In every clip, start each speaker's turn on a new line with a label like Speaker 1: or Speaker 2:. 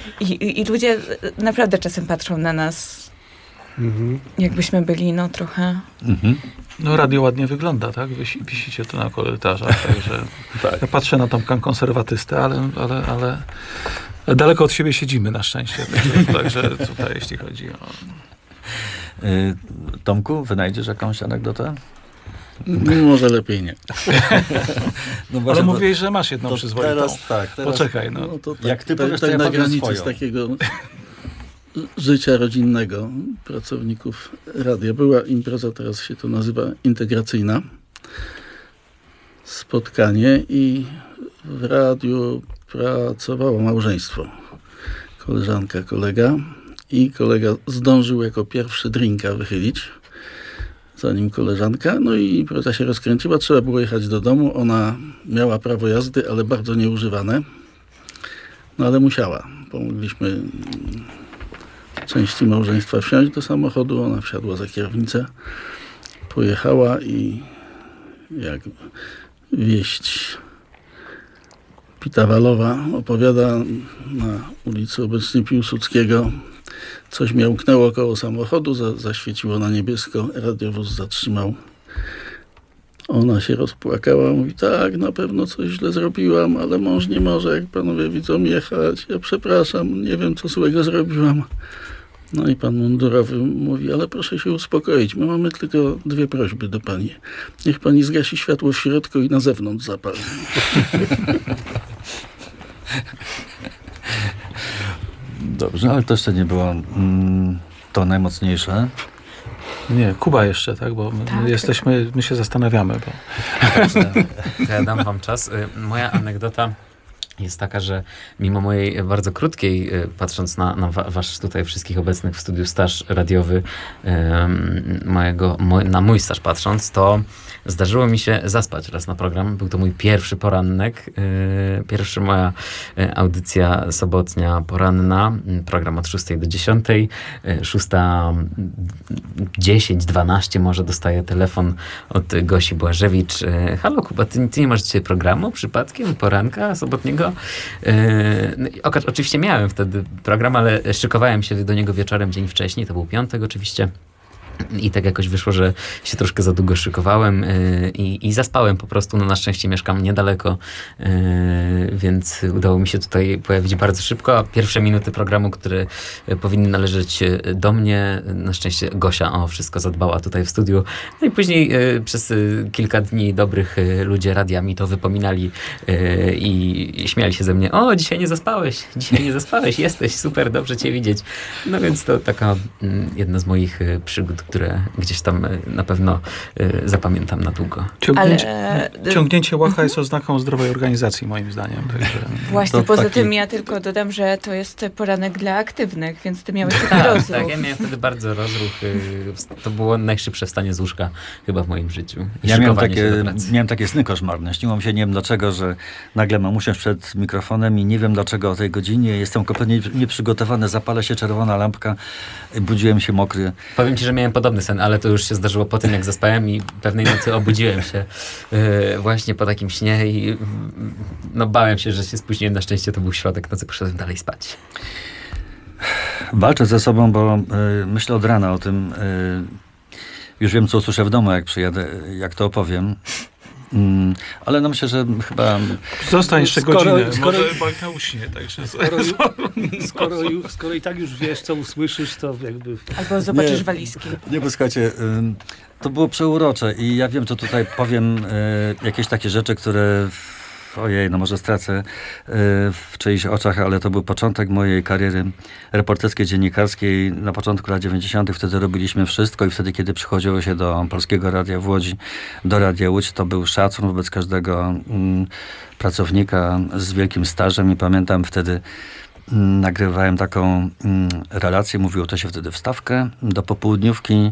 Speaker 1: I ludzie naprawdę czasem patrzą na nas, jakbyśmy byli trochę...
Speaker 2: No radio ładnie wygląda, tak? Wisicie to na korytarzach, także
Speaker 3: Tak.
Speaker 2: ja patrzę na tą konserwatystę, ale daleko od siebie siedzimy na szczęście. Także tutaj jeśli chodzi o...
Speaker 3: Tomku, wynajdziesz jakąś anegdotę?
Speaker 4: Może lepiej nie.
Speaker 3: No
Speaker 2: Ale
Speaker 3: właśnie,
Speaker 2: mówiłeś, że masz jedną
Speaker 3: to
Speaker 2: przyzwoitą.
Speaker 3: teraz
Speaker 2: Poczekaj, no.
Speaker 4: No to tak,
Speaker 3: Jak ty powiesz, to ja
Speaker 4: na
Speaker 3: powiem
Speaker 4: granicy
Speaker 3: swoją.
Speaker 4: z takiego życia rodzinnego pracowników radia. Była impreza, teraz się to nazywa integracyjna. Spotkanie i w radiu pracowało małżeństwo. Koleżanka, kolega. I kolega zdążył jako pierwszy drinka wychylić, zanim koleżanka. No i impreza się rozkręciła. Trzeba było jechać do domu. Ona miała prawo jazdy, ale bardzo nieużywane. No ale musiała. Pomogliśmy części małżeństwa wsiąść do samochodu. Ona wsiadła za kierownicę. Pojechała i jak wieść Pitawalowa opowiada, na ulicy obecnie Piłsudskiego coś miałknęło koło samochodu, zaświeciło na niebiesko, radiowóz zatrzymał. Ona się rozpłakała, mówi, tak, na pewno coś źle zrobiłam, ale mąż nie może, jak panowie widzą, jechać. Ja przepraszam, nie wiem, co złego zrobiłam. No i pan mundurowy mówi, ale proszę się uspokoić, my mamy tylko 2 prośby do pani. Niech pani zgasi światło w środku i na zewnątrz zapali.
Speaker 3: Dobrze, ale to jeszcze nie było to najmocniejsze.
Speaker 2: Nie, Kuba jeszcze, tak? Bo my się zastanawiamy, bo...
Speaker 5: To ja dam wam czas. Moja anegdota jest taka, że mimo mojej bardzo krótkiej, patrząc na wasz tutaj wszystkich obecnych w studiu staż radiowy, na mój staż patrząc, to zdarzyło mi się zaspać raz na program. Był to mój pierwszy poranek, pierwsza moja audycja sobotnia poranna, program od 6 do 10, 6:10, 12 może dostaję telefon od Gosi Błażewicz. Halo Kuba, ty nie masz dzisiaj programu przypadkiem, poranka sobotniego? No, oczywiście miałem wtedy program, ale szykowałem się do niego wieczorem dzień wcześniej, to był piątek oczywiście. I tak jakoś wyszło, że się troszkę za długo szykowałem i zaspałem po prostu. No na szczęście mieszkam niedaleko, więc udało mi się tutaj pojawić bardzo szybko. A pierwsze minuty programu, które powinny należeć do mnie, na szczęście Gosia o wszystko zadbała tutaj w studiu. No i później przez kilka dni dobrych ludzie radia mi to wypominali i śmiali się ze mnie. O, dzisiaj nie zaspałeś, jesteś, super, dobrze cię widzieć. No więc to taka jedna z moich przygód, które gdzieś tam na pewno zapamiętam na długo.
Speaker 2: Ciągnięcie łacha jest oznaką zdrowej organizacji, moim zdaniem. Także...
Speaker 1: Właśnie, poza tym ja tylko dodam, że to jest poranek dla aktywnych, więc ty miałeś taki rozruch.
Speaker 5: Tak, ja miałem wtedy bardzo rozruch. To było najszybsze wstanie z łóżka chyba w moim życiu.
Speaker 3: Ja miałem takie sny koszmarne. Śniło mi się, nie wiem dlaczego, że nagle mam usiąść przed mikrofonem i nie wiem dlaczego o tej godzinie. Jestem kompletnie nieprzygotowany, zapala się czerwona lampka, budziłem się mokry.
Speaker 5: Powiem ci, że miałem podobny sen, ale to już się zdarzyło po tym, jak zaspałem i pewnej nocy obudziłem się właśnie po takim śnie i bałem się, że się spóźniłem. Na szczęście to był środek nocy, poszedłem dalej spać.
Speaker 3: Walczę ze sobą, bo myślę od rana o tym. Już wiem, co usłyszę w domu, jak przyjadę, jak to opowiem. Ale myślę, że chyba...
Speaker 2: Zostań jeszcze godzinę, może Bajka uśnie, także...
Speaker 6: Skoro i tak już wiesz, co usłyszysz, to jakby...
Speaker 1: Albo zobaczysz walizki.
Speaker 3: Nie, bo słuchajcie, to było przeurocze i ja wiem, co tutaj powiem, jakieś takie rzeczy, które... Ojej, może stracę w czyichś oczach, ale to był początek mojej kariery reporterskiej, dziennikarskiej. Na początku lat 90. wtedy robiliśmy wszystko i wtedy, kiedy przychodziło się do Polskiego Radia w Łodzi, do Radia Łódź, to był szacun wobec każdego pracownika z wielkim stażem i pamiętam wtedy nagrywałem taką relację, mówiło to się wtedy wstawkę do popołudniówki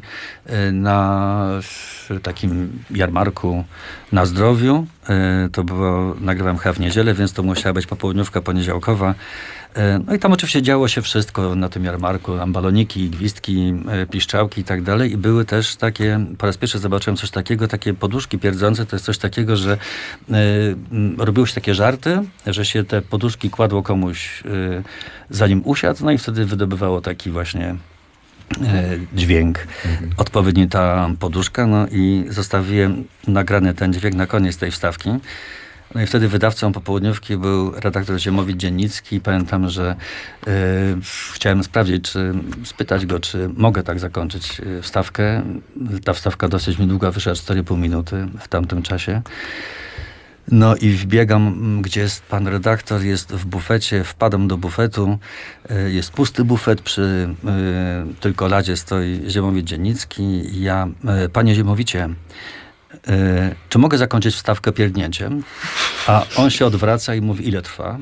Speaker 3: na takim jarmarku na Zdrowiu. To było, nagrywałem chyba w niedzielę, więc to musiała być popołudniówka poniedziałkowa. No i tam oczywiście działo się wszystko na tym jarmarku, tam baloniki, gwizdki, piszczałki i tak dalej. I były też takie, po raz pierwszy zobaczyłem coś takiego, takie poduszki pierdzące, to jest coś takiego, że robiło się takie żarty, że się te poduszki kładło komuś zanim usiadł, no i wtedy wydobywało taki właśnie dźwięk, odpowiedni ta poduszka, no i zostawiłem nagrany ten dźwięk na koniec tej wstawki. No i wtedy wydawcą popołudniówki był redaktor Ziemowit Dziennicki. Pamiętam, że chciałem sprawdzić, spytać go, czy mogę tak zakończyć wstawkę. Ta wstawka dosyć mi długa, wyszła 4,5 minuty w tamtym czasie. No i wbiegam, gdzie jest pan redaktor, jest w bufecie, wpadam do bufetu, jest pusty bufet, przy tylko ladzie stoi Ziemowit Dziennicki. Ja, panie Ziemowicie, czy mogę zakończyć wstawkę pierdnięciem? A on się odwraca i mówi, ile trwa?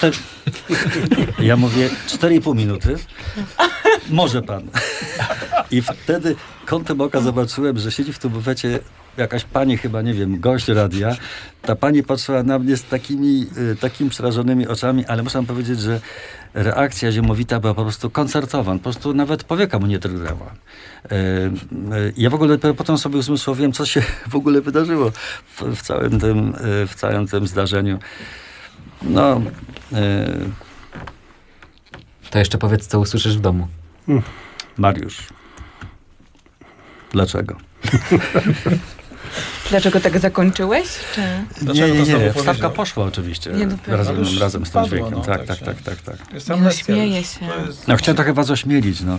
Speaker 3: Ja mówię, 4,5 minuty. Może pan. I wtedy kątem oka zobaczyłem, że siedzi w tym bufecie jakaś pani, chyba, nie wiem, gość radia. Ta pani patrzyła na mnie z takimi przerażonymi oczami, ale muszę powiedzieć, że reakcja Ziemowita była po prostu koncertowa. Po prostu nawet powieka mu nie drgnęła. Ja w ogóle dopiero potem sobie uzmysłowiłem, co się w ogóle wydarzyło w całym tym zdarzeniu. No...
Speaker 5: To jeszcze powiedz, co usłyszysz w domu.
Speaker 3: Mariusz. Dlaczego?
Speaker 1: Dlaczego tak zakończyłeś? Czy...
Speaker 2: Dlaczego to znowu
Speaker 3: Nie. Wstawka
Speaker 2: powiedział?
Speaker 3: poszła oczywiście.
Speaker 1: Nie, no pewnie.
Speaker 3: Razem z tym
Speaker 4: Spadło,
Speaker 3: dźwiękiem.
Speaker 4: no,
Speaker 3: Tak.
Speaker 2: Jest
Speaker 1: Nie, no,
Speaker 2: amnestia
Speaker 1: śmieję
Speaker 2: już.
Speaker 1: się.
Speaker 2: To jest-
Speaker 3: No, chciałem trochę was ośmielić. No.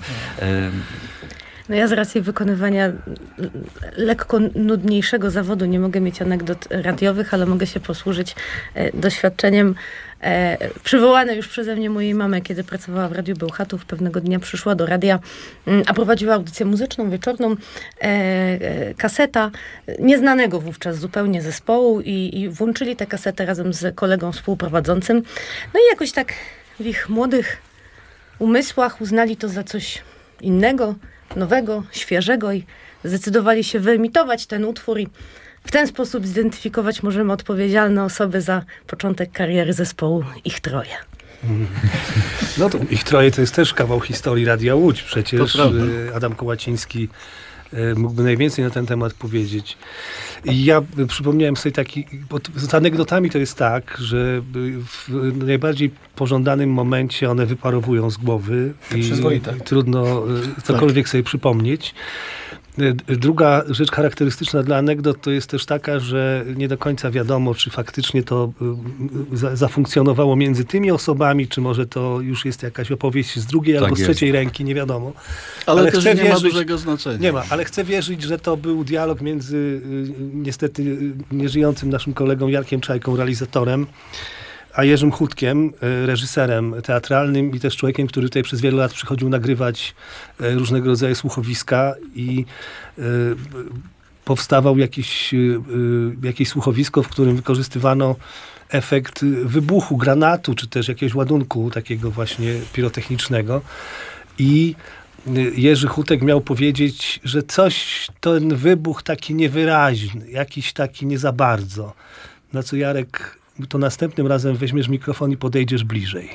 Speaker 7: No ja z racji wykonywania lekko nudniejszego zawodu nie mogę mieć anegdot radiowych, ale mogę się posłużyć doświadczeniem przywołane już przeze mnie mojej mamy, kiedy pracowała w Radiu Bełchatów. Pewnego dnia przyszła do radia, a prowadziła audycję muzyczną, wieczorną, kaseta nieznanego wówczas zupełnie zespołu i włączyli tę kasetę razem z kolegą współprowadzącym. No i jakoś tak w ich młodych umysłach uznali to za coś innego, nowego, świeżego i zdecydowali się wyemitować ten utwór i w ten sposób zidentyfikować możemy odpowiedzialne osoby za początek kariery zespołu Ich Troje.
Speaker 6: No to ich troje to jest też kawał historii Radia Łódź. Przecież
Speaker 4: To prawda.
Speaker 6: Adam Kołaciński mógłby najwięcej na ten temat powiedzieć. I ja przypomniałem sobie taki, bo z anegdotami to jest tak, że w najbardziej pożądanym momencie one wyparowują z głowy i
Speaker 2: przyzwoite.
Speaker 6: trudno cokolwiek sobie przypomnieć. Druga rzecz charakterystyczna dla anegdot to jest też taka, że nie do końca wiadomo, czy faktycznie to zafunkcjonowało między tymi osobami, czy może to już jest jakaś opowieść z drugiej
Speaker 3: Tak
Speaker 6: albo z
Speaker 3: jest.
Speaker 6: trzeciej ręki, nie wiadomo.
Speaker 4: Ale też
Speaker 6: chcę
Speaker 4: nie ma
Speaker 6: wierzyć-
Speaker 4: dużego znaczenia.
Speaker 6: Nie ma, ale chcę wierzyć, że to był dialog między niestety nieżyjącym naszym kolegą Jarkiem Czajką, realizatorem, a Jerzym Chutkiem, reżyserem teatralnym i też człowiekiem, który tutaj przez wiele lat przychodził nagrywać różnego rodzaju słuchowiska i powstawał jakieś słuchowisko, w którym wykorzystywano efekt wybuchu granatu, czy też jakiegoś ładunku takiego właśnie pirotechnicznego. I Jerzy Hutek miał powiedzieć, że coś, ten wybuch taki niewyraźny, jakiś taki nie za bardzo. Na co Jarek, to następnym razem weźmiesz mikrofon i podejdziesz bliżej.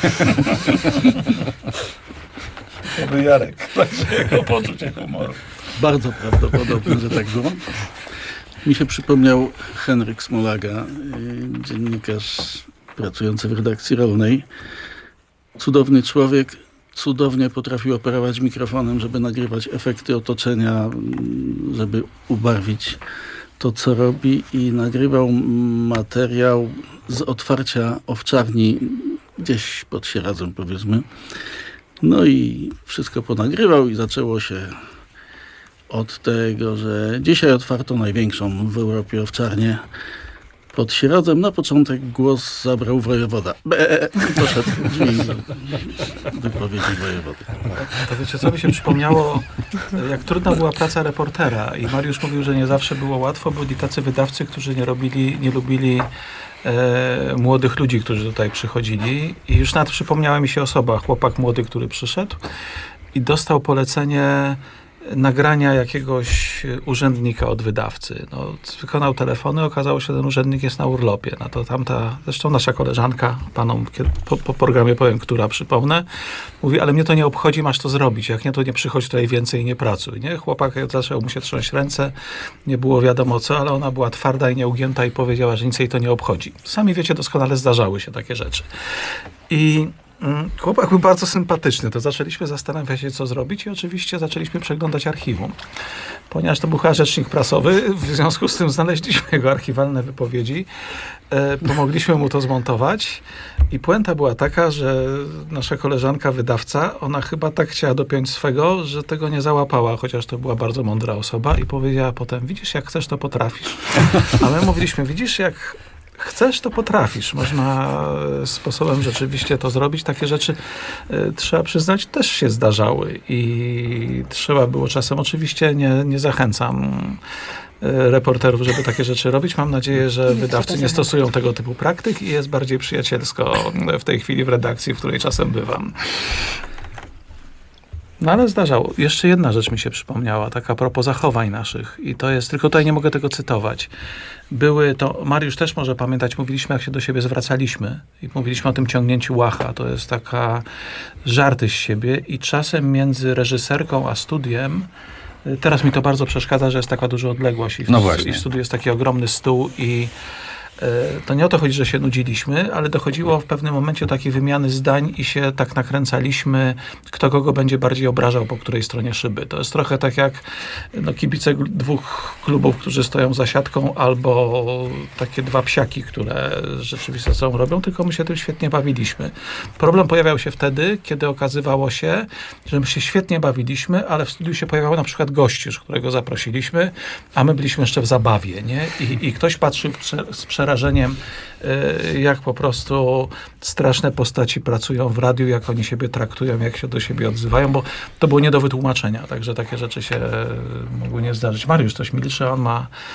Speaker 2: To był Jarek. Jego poczucie humoru.
Speaker 4: Bardzo prawdopodobne, że tak było. Mi się przypomniał Henryk Smolaga, dziennikarz pracujący w redakcji rolnej. Cudowny człowiek, cudownie potrafił operować mikrofonem, żeby nagrywać efekty otoczenia, żeby ubarwić to, co robi, i nagrywał materiał z otwarcia owczarni gdzieś pod Sieradzą, powiedzmy. No i wszystko ponagrywał i zaczęło się od tego, że dzisiaj otwarto największą w Europie owczarnię pod Sieradzem. Na początek głos zabrał wojewoda. Poszedł drzwi wypowiedzi wojewody.
Speaker 2: To wiecie, co mi się przypomniało, jak trudna była praca reportera i Mariusz mówił, że nie zawsze było łatwo. Byli tacy wydawcy, którzy nie lubili młodych ludzi, którzy tutaj przychodzili, i już nawet przypomniała mi się osoba, chłopak młody, który przyszedł i dostał polecenie nagrania jakiegoś urzędnika od wydawcy. No, wykonał telefony, okazało się, że ten urzędnik jest na urlopie. No to zresztą nasza koleżanka, panom po programie powiem, która, przypomnę, mówi, ale mnie to nie obchodzi, masz to zrobić. Jak nie, to nie przychodź tutaj więcej i nie pracuj. Nie? Chłopak zaczął mu się trząść ręce, nie było wiadomo co, ale ona była twarda i nieugięta i powiedziała, że nic jej to nie obchodzi. Sami wiecie, doskonale zdarzały się takie rzeczy. I chłopak był bardzo sympatyczny, to zaczęliśmy zastanawiać się, co zrobić i oczywiście zaczęliśmy przeglądać archiwum. Ponieważ to był chyba rzecznik prasowy, w związku z tym znaleźliśmy jego archiwalne wypowiedzi, pomogliśmy mu to zmontować i puenta była taka, że nasza koleżanka wydawca, ona chyba tak chciała dopiąć swego, że tego nie załapała, chociaż to była bardzo mądra osoba i powiedziała potem, widzisz, jak chcesz, to potrafisz. A my mówiliśmy, widzisz, jak chcesz, to potrafisz. Można sposobem rzeczywiście to zrobić. Takie rzeczy, trzeba przyznać, też się zdarzały i trzeba było czasem, oczywiście nie zachęcam reporterów, żeby takie rzeczy robić. Mam nadzieję, że wydawcy nie stosują tego typu praktyk i jest bardziej przyjacielsko w tej chwili w redakcji, w której czasem bywam. No ale zdarzało. Jeszcze jedna rzecz mi się przypomniała, taka a propos zachowań naszych. I to jest, tylko tutaj nie mogę tego cytować. Mariusz też może pamiętać, mówiliśmy, jak się do siebie zwracaliśmy i mówiliśmy o tym ciągnięciu łacha. To jest taka żarty z siebie i czasem między reżyserką a studiem, teraz mi to bardzo przeszkadza, że jest taka duża odległość i w studiu jest taki ogromny stół i to nie o to chodzi, że się nudziliśmy, ale dochodziło w pewnym momencie do takiej wymiany zdań i się tak nakręcaliśmy, kto kogo będzie bardziej obrażał po której stronie szyby. To jest trochę tak jak kibice dwóch klubów, którzy stoją za siatką, albo takie dwa psiaki, które rzeczywiście ze sobą robią, tylko my się tym świetnie bawiliśmy. Problem pojawiał się wtedy, kiedy okazywało się, że my się świetnie bawiliśmy, ale w studiu się pojawiał na przykład gościusz, którego zaprosiliśmy, a my byliśmy jeszcze w zabawie, nie? I ktoś patrzył z przerażeniem, jak po prostu straszne postaci pracują w radiu, jak oni siebie traktują, jak się do siebie odzywają, bo to było nie do wytłumaczenia, także takie rzeczy się mogły nie zdarzyć. Mariusz coś milczy, on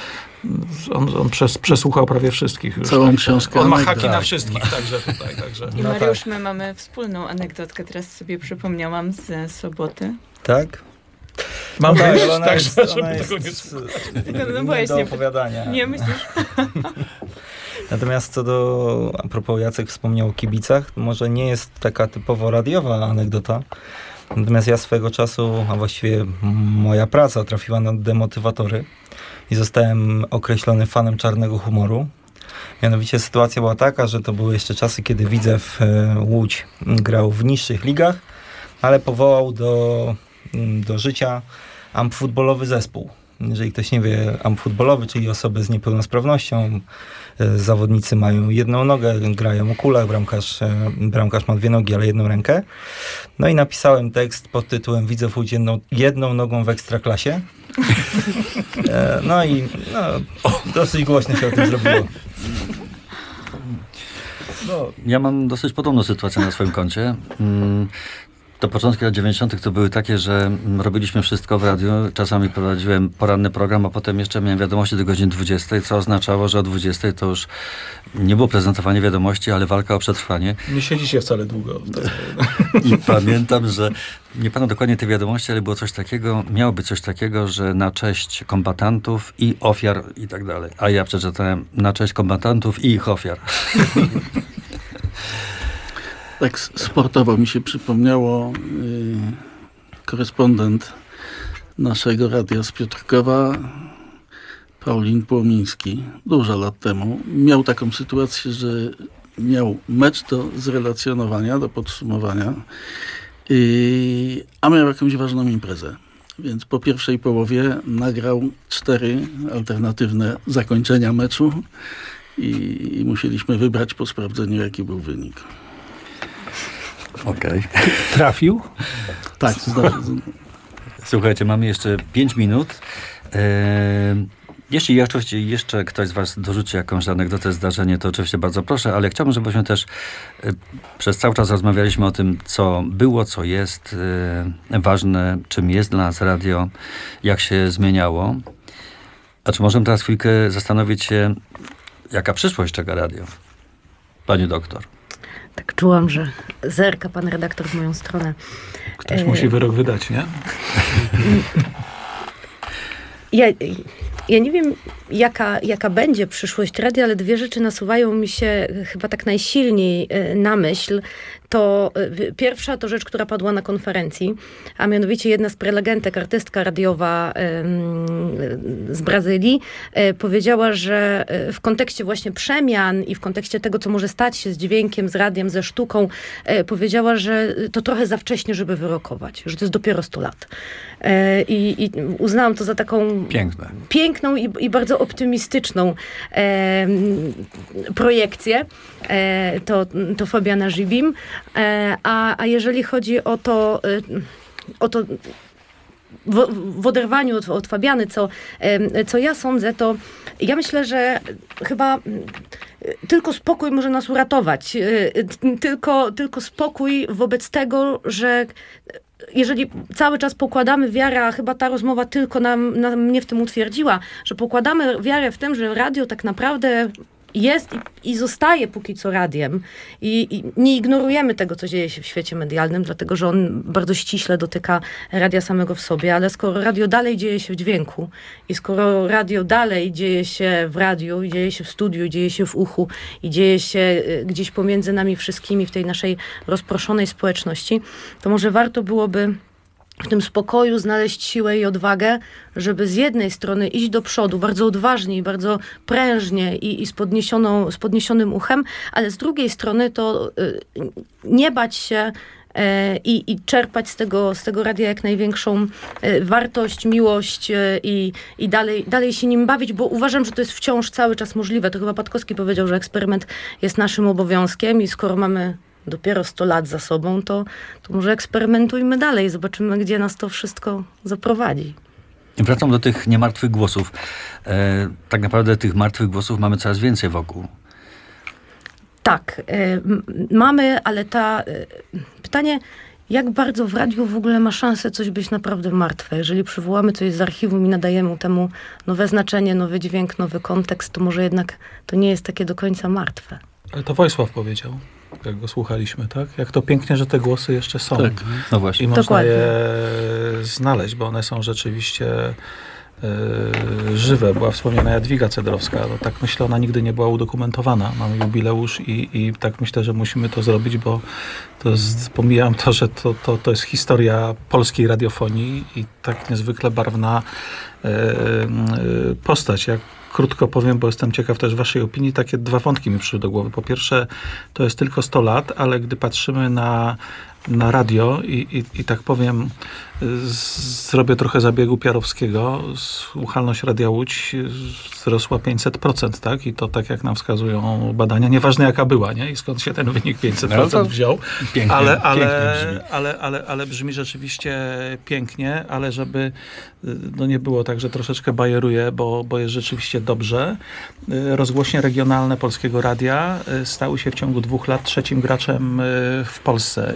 Speaker 2: przesłuchał prawie wszystkich już.
Speaker 4: Całą książkę.
Speaker 2: On ma haki na wszystkich, także tutaj.
Speaker 1: I Mariusz, my mamy wspólną anegdotkę, teraz sobie przypomniałam ze soboty.
Speaker 8: Tak?
Speaker 2: Mam
Speaker 8: tak,
Speaker 2: myśl,
Speaker 8: ona
Speaker 2: tak,
Speaker 8: jest,
Speaker 2: żeby
Speaker 8: ona
Speaker 2: tego
Speaker 8: jest
Speaker 1: No
Speaker 8: nie
Speaker 1: właśnie,
Speaker 8: do opowiadania.
Speaker 1: Nie myślisz?
Speaker 8: Natomiast a propos Jacek wspomniał o kibicach, to może nie jest taka typowo radiowa anegdota. Natomiast ja swego czasu, a właściwie moja praca trafiła na demotywatory i zostałem określony fanem czarnego humoru. Mianowicie sytuacja była taka, że to były jeszcze czasy, kiedy Widzew Łódź grał w niższych ligach, ale powołał do życia ampfutbolowy zespół. Jeżeli ktoś nie wie, ampfutbolowy, czyli osoby z niepełnosprawnością, zawodnicy mają jedną nogę, grają o kulach, bramkarz ma dwie nogi, ale jedną rękę. No i napisałem tekst pod tytułem Widzew Łódź jedną nogą w ekstraklasie. No i dosyć głośno się o tym zrobiło.
Speaker 3: Ja mam dosyć podobną sytuację na swoim koncie. To początki lat 90. to były takie, że robiliśmy wszystko w radiu. Czasami prowadziłem poranny program, a potem jeszcze miałem wiadomości do godziny 20, co oznaczało, że o 20 to już nie było prezentowanie wiadomości, ale walka o przetrwanie.
Speaker 2: Nie siedzicie wcale długo.
Speaker 3: I pamiętam, że nie pamiętam dokładnie tej wiadomości, ale było coś takiego, miało być coś takiego, że na cześć kombatantów i ofiar i tak dalej. A ja przeczytałem na cześć kombatantów i ich ofiar.
Speaker 4: Tak sportowo mi się przypomniało korespondent naszego radia z Piotrkowa, Paulin Płomiński, dużo lat temu. Miał taką sytuację, że miał mecz do zrelacjonowania, do podsumowania, a miał jakąś ważną imprezę. Więc po pierwszej połowie nagrał 4 alternatywne zakończenia meczu i musieliśmy wybrać po sprawdzeniu, jaki był wynik.
Speaker 3: Okej.
Speaker 6: Trafił?
Speaker 4: Tak.
Speaker 3: Słuchajcie, mamy jeszcze 5 minut. Jeśli oczywiście jeszcze ktoś z was dorzuci jakąś anegdotę, zdarzenie, to oczywiście bardzo proszę, ale chciałbym, żebyśmy też przez cały czas rozmawialiśmy o tym, co było, co jest ważne, czym jest dla nas radio, jak się zmieniało. A czy możemy teraz chwilkę zastanowić się, jaka przyszłość czeka radio? Pani doktor.
Speaker 7: Tak czułam, że zerka pan redaktor w moją stronę.
Speaker 2: Ktoś musi wyrok wydać, nie?
Speaker 7: Ja nie wiem, jaka będzie przyszłość radia, ale dwie rzeczy nasuwają mi się chyba tak najsilniej na myśl. To pierwsza to rzecz, która padła na konferencji, a mianowicie jedna z prelegentek, artystka radiowa z Brazylii, powiedziała, że w kontekście właśnie przemian i w kontekście tego, co może stać się z dźwiękiem, z radiem, ze sztuką, powiedziała, że to trochę za wcześnie, żeby wyrokować, że to jest dopiero 100 lat. I uznałam to za taką piękną i bardzo optymistyczną projekcję. To Fabiana Żibim. A jeżeli chodzi o to w oderwaniu od Fabiany, co ja sądzę, to ja myślę, że chyba tylko spokój może nas uratować. Tylko spokój wobec tego, że jeżeli cały czas pokładamy wiarę, a chyba ta rozmowa tylko mnie w tym utwierdziła, że pokładamy wiarę w tym, że radio tak naprawdę jest i zostaje póki co radiem. I nie ignorujemy tego, co dzieje się w świecie medialnym, dlatego że on bardzo ściśle dotyka radia samego w sobie, ale skoro radio dalej dzieje się w dźwięku i skoro radio dalej dzieje się w radiu, i dzieje się w studiu, i dzieje się w uchu, i dzieje się gdzieś pomiędzy nami wszystkimi w tej naszej rozproszonej społeczności, to może warto byłoby w tym spokoju znaleźć siłę i odwagę, żeby z jednej strony iść do przodu bardzo odważnie i bardzo prężnie i z podniesionym uchem, ale z drugiej strony to nie bać się i czerpać z tego radia jak największą wartość, miłość i dalej się nim bawić, bo uważam, że to jest wciąż cały czas możliwe. To chyba Patkowski powiedział, że eksperyment jest naszym obowiązkiem i skoro mamy dopiero 100 lat za sobą, to może eksperymentujmy dalej. Zobaczymy, gdzie nas to wszystko zaprowadzi.
Speaker 3: Wracam do tych niemartwych głosów. Tak naprawdę tych martwych głosów mamy coraz więcej wokół.
Speaker 7: Tak, mamy, ale pytanie, jak bardzo w radiu w ogóle ma szansę coś być naprawdę martwe? Jeżeli przywołamy coś z archiwum i nadajemy temu nowe znaczenie, nowy dźwięk, nowy kontekst, to może jednak to nie jest takie do końca martwe.
Speaker 2: Ale to Wojsław powiedział, jak go słuchaliśmy, tak? Jak to pięknie, że te głosy jeszcze są.
Speaker 3: Tak, no właśnie.
Speaker 2: I można
Speaker 7: Dokładnie.
Speaker 2: je znaleźć, bo one są rzeczywiście żywe. Była wspomniana Jadwiga Cedrowska. No, tak myślę, ona nigdy nie była udokumentowana. Mamy jubileusz i tak myślę, że musimy to zrobić, bo pomijam to, że to jest historia polskiej radiofonii i tak niezwykle barwna postać. Jak krótko powiem, bo jestem ciekaw też waszej opinii, takie dwa wątki mi przyszły do głowy. Po pierwsze, to jest tylko 100 lat, ale gdy patrzymy na radio i tak powiem, zrobię trochę zabiegu piarowskiego, słuchalność Radia Łódź wzrosła 500%, tak? I to tak jak nam wskazują badania, nieważne jaka była, nie? I skąd się ten wynik 500% wziął.
Speaker 3: Pięknie,
Speaker 2: ale brzmi rzeczywiście pięknie, ale żeby nie było tak, że troszeczkę bajeruję, bo jest rzeczywiście dobrze. Rozgłośnie regionalne Polskiego Radia stały się w ciągu 2 lat 3. graczem w Polsce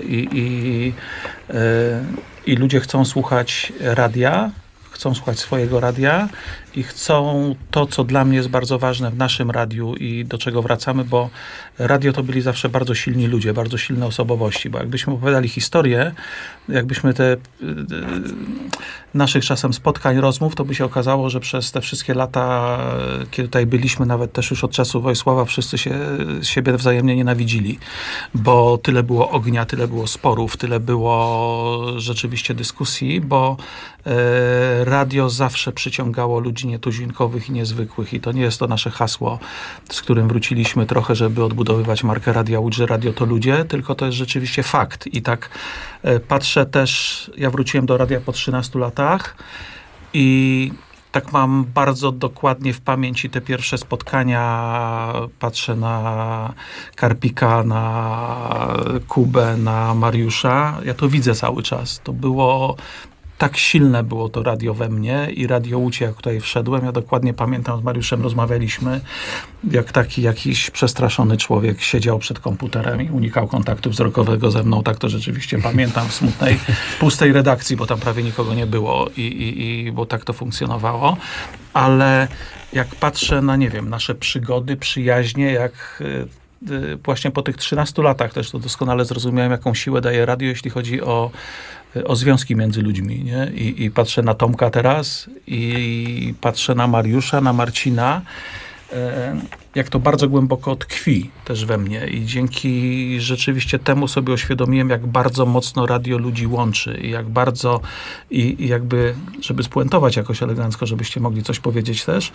Speaker 2: i ludzie chcą słuchać radia, chcą słuchać swojego radia i chcą to, co dla mnie jest bardzo ważne w naszym radiu i do czego wracamy, bo radio to byli zawsze bardzo silni ludzie, bardzo silne osobowości, bo jakbyśmy opowiadali historię, jakbyśmy te naszych czasem spotkań, rozmów, to by się okazało, że przez te wszystkie lata, kiedy tutaj byliśmy, nawet też już od czasu Wojsława, wszyscy siebie wzajemnie nienawidzili, bo tyle było ognia, tyle było sporów, tyle było rzeczywiście dyskusji, bo radio zawsze przyciągało ludzi nietuzinkowych i niezwykłych i to nie jest to nasze hasło, z którym wróciliśmy trochę, żeby odbudowywać markę Radia Łódź, że radio to ludzie, tylko to jest rzeczywiście fakt. I tak patrzę też, ja wróciłem do radia po 13 latach i tak mam bardzo dokładnie w pamięci te pierwsze spotkania. Patrzę na Karpika, na Kubę, na Mariusza. Ja to widzę cały czas. To było tak silne było to radio we mnie i Radio Łódź, jak tutaj wszedłem, ja dokładnie pamiętam, z Mariuszem rozmawialiśmy, jak taki jakiś przestraszony człowiek siedział przed komputerem i unikał kontaktu wzrokowego ze mną. Tak to rzeczywiście pamiętam w smutnej, pustej redakcji, bo tam prawie nikogo nie było i bo tak to funkcjonowało. Ale jak patrzę na, nie wiem, nasze przygody, przyjaźnie, jak właśnie po tych 13 latach też to doskonale zrozumiałem, jaką siłę daje radio, jeśli chodzi o związki między ludźmi. Nie? I patrzę na Tomka teraz i patrzę na Mariusza, na Marcina, jak to bardzo głęboko tkwi też we mnie i dzięki rzeczywiście temu sobie uświadomiłem, jak bardzo mocno radio ludzi łączy i jak bardzo i jakby, żeby spuentować jakoś elegancko, żebyście mogli coś powiedzieć też,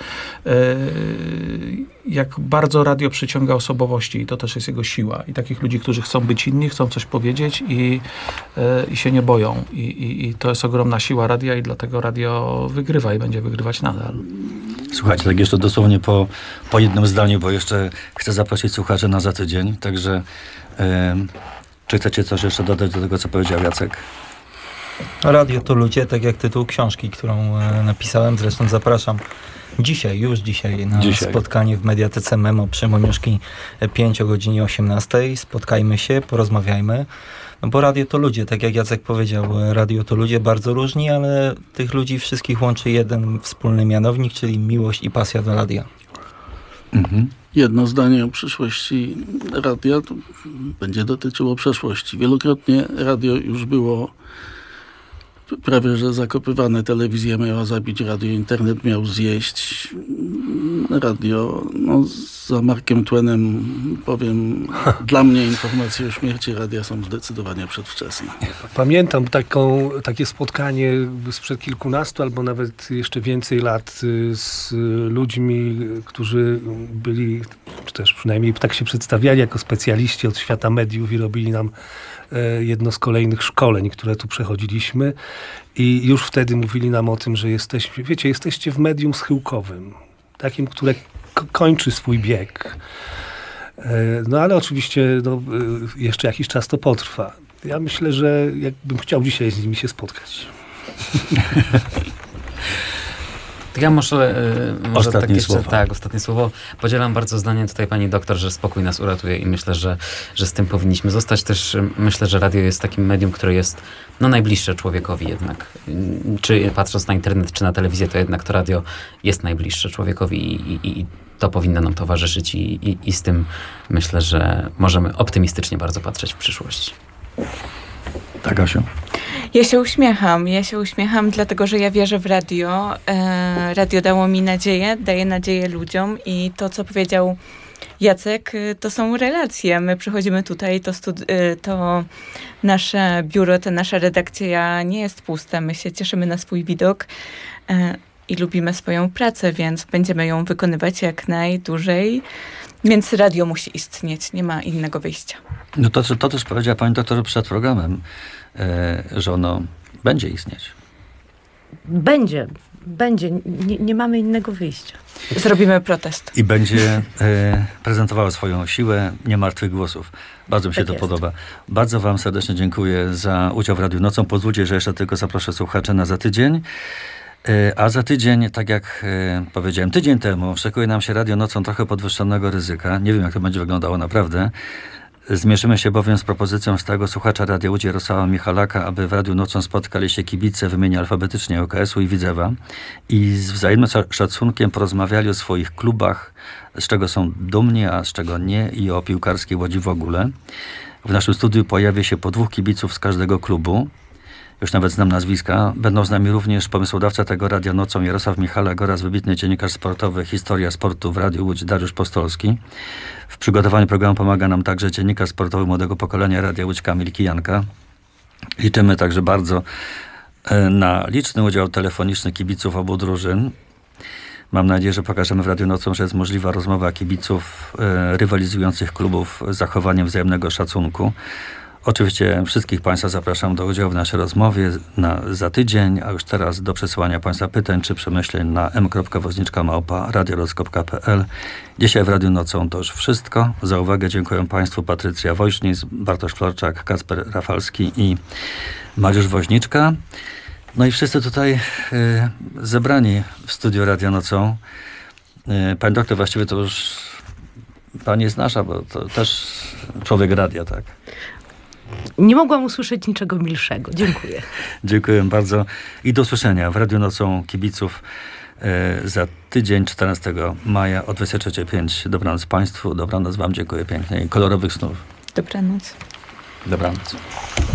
Speaker 2: jak bardzo radio przyciąga osobowości i to też jest jego siła i takich ludzi, którzy chcą być inni, chcą coś powiedzieć i się nie boją i to jest ogromna siła radia i dlatego radio wygrywa i będzie wygrywać nadal.
Speaker 3: Słuchajcie, tak jeszcze dosłownie po jednym zdaniu, bo jeszcze chcę zaprosić słuchaczy na za tydzień, także czy chcecie coś jeszcze dodać do tego, co powiedział Jacek?
Speaker 8: Radio to ludzie, tak jak tytuł książki, którą napisałem, zresztą zapraszam już dzisiaj na spotkanie w Mediatece Memo przy Moniuszki 5 o godzinie 18. Spotkajmy się, porozmawiajmy. No bo radio to ludzie, tak jak Jacek powiedział, radio to ludzie bardzo różni, ale tych ludzi wszystkich łączy jeden wspólny mianownik, czyli miłość i pasja do radia.
Speaker 3: Mhm.
Speaker 4: Jedno zdanie o przyszłości radia to będzie dotyczyło przeszłości. Wielokrotnie radio już było prawie że zakopywane. Telewizja miała zabić radio, internet miał zjeść radio. No, za Markiem Twainem powiem, dla mnie informacje o śmierci radia są zdecydowanie przedwczesne.
Speaker 6: Pamiętam takie spotkanie sprzed kilkunastu albo nawet jeszcze więcej lat z ludźmi, którzy byli, czy też przynajmniej tak się przedstawiali jako specjaliści od świata mediów i robili nam jedno z kolejnych szkoleń, które tu przechodziliśmy i już wtedy mówili nam o tym, że jesteście w medium schyłkowym, takim, które kończy swój bieg. No ale oczywiście jeszcze jakiś czas to potrwa. Ja myślę, że jakbym chciał dzisiaj z nimi się spotkać.
Speaker 5: Ja może
Speaker 3: ostatnie słowo.
Speaker 5: Tak, ostatnie słowo. Podzielam bardzo zdanie tutaj pani doktor, że spokój nas uratuje i myślę, że z tym powinniśmy zostać. Też myślę, że radio jest takim medium, które jest najbliższe człowiekowi jednak. Czy patrząc na internet, czy na telewizję, to jednak to radio jest najbliższe człowiekowi i to powinno nam towarzyszyć i z tym myślę, że możemy optymistycznie bardzo patrzeć w przyszłość.
Speaker 3: Tak, Asiu?
Speaker 1: Ja się uśmiecham, dlatego że ja wierzę w radio. Radio dało mi nadzieję, daje nadzieję ludziom i to, co powiedział Jacek, to są relacje. My przychodzimy tutaj, to nasze biuro, ta nasza redakcja nie jest pusta. My się cieszymy na swój widok i lubimy swoją pracę, więc będziemy ją wykonywać jak najdłużej. Więc radio musi istnieć, nie ma innego wyjścia.
Speaker 3: No to też powiedziała pani doktor przed programem, że ono będzie istnieć.
Speaker 7: Będzie. Nie mamy innego wyjścia.
Speaker 1: Zrobimy protest.
Speaker 3: I będzie prezentowało swoją siłę niemartwych głosów. Bardzo mi się
Speaker 7: Tak
Speaker 3: to
Speaker 7: jest.
Speaker 3: podoba. Bardzo wam serdecznie dziękuję za udział w Radiu Nocą. Pozwólcie, że jeszcze tylko zaproszę słuchaczy na za tydzień. A za tydzień, tak jak powiedziałem, tydzień temu szykuje nam się Radio Nocą trochę podwyższonego ryzyka. Nie wiem, jak to będzie wyglądało naprawdę. Zmierzymy się bowiem z propozycją stałego słuchacza Radia Łódź Jarosława Michalaka, aby w Radiu Nocą spotkali się kibice wymienieni alfabetycznie UKS-u i Widzewa i z wzajemnym szacunkiem porozmawiali o swoich klubach, z czego są dumni, a z czego nie i o piłkarskiej Łodzi w ogóle. W naszym studiu pojawi się po 2 kibiców z każdego klubu. Już nawet znam nazwiska. Będą z nami również pomysłodawca tego Radia Nocą Jarosław Michalak oraz wybitny dziennikarz sportowy Historia Sportu w Radiu Łódź Dariusz Postolski. W przygotowaniu programu pomaga nam także dziennikarz sportowy młodego pokolenia Radia Łódź Kamil Kijanka. Liczymy także bardzo na liczny udział telefoniczny kibiców obu drużyn. Mam nadzieję, że pokażemy w Radiu Nocą, że jest możliwa rozmowa kibiców rywalizujących klubów z zachowaniem wzajemnego szacunku. Oczywiście wszystkich Państwa zapraszam do udziału w naszej rozmowie za tydzień, a już teraz do przesyłania Państwa pytań czy przemyśleń na m.woźniczka@radiorock.pl. Dzisiaj w Radiu Nocą to już wszystko. Za uwagę dziękuję Państwu Patrycja Woźnic, Bartosz Florczak, Kacper Rafalski i Mariusz Woźniczka. No i wszyscy tutaj zebrani w studiu Radia Nocą. Pani doktor, właściwie to już pani jest nasza, bo to też człowiek radia, tak?
Speaker 7: Nie mogłam usłyszeć niczego milszego. Dziękuję.
Speaker 3: Dziękuję bardzo i do usłyszenia w Radiu Nocą kibiców za tydzień, 14 maja o 23:05. Dobranoc Państwu, dobranoc Wam, dziękuję pięknie i kolorowych snów.
Speaker 1: Dobranoc.
Speaker 3: Dobranoc.